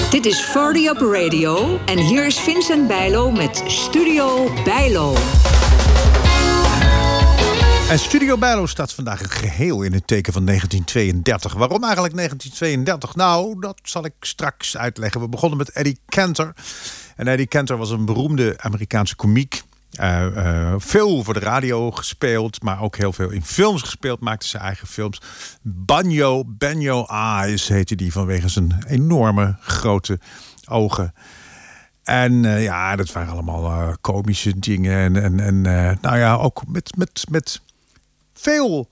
Dit is 40 Up Radio en hier is Vincent Bijlo met Studio Bijlo. En Studio Bijlo staat vandaag geheel in het teken van 1932. Waarom eigenlijk 1932? Nou, dat zal ik straks uitleggen. We begonnen met Eddie Cantor. En Eddie Cantor was een beroemde Amerikaanse komiek. Veel voor de radio gespeeld, maar ook heel veel in films gespeeld. Maakte zijn eigen films. Banjo Eyes heette die vanwege zijn enorme grote ogen. En dat waren allemaal komische dingen. En nou ja, ook met veel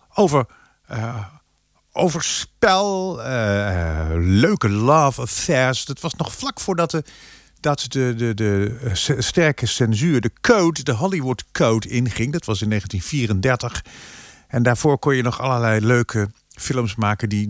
over spel, leuke love affairs. Dat was nog vlak voordat de sterke censuur, de Hollywood Code inging. Dat was in 1934. En daarvoor kon je nog allerlei leuke films maken die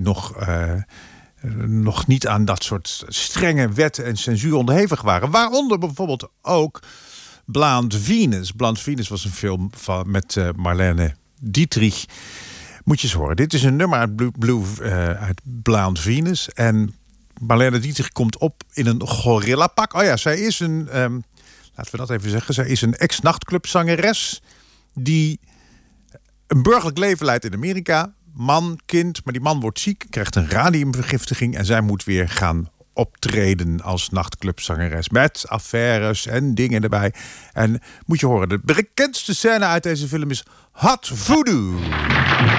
nog niet aan dat soort strenge wetten en censuur onderhevig waren. Waaronder bijvoorbeeld ook Blonde Venus. Blonde Venus was een film met Marlene Dietrich. Moet je eens horen. Dit is een nummer uit Blonde Venus. En Marlene Dietrich komt op in een gorillapak. Oh ja, zij is laten we dat even zeggen. Zij is een ex-nachtclubzangeres die een burgerlijk leven leidt in Amerika. Man, kind, maar die man wordt ziek, krijgt een radiumvergiftiging en zij moet weer gaan optreden als nachtclubzangeres. Met affaires en dingen erbij. En moet je horen, de bekendste scène uit deze film is Hot Voodoo.